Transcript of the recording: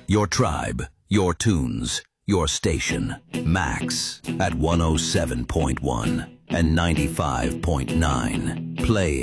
Your tribe, your tunes, your station. Max at 107.1 and 95.9. Playing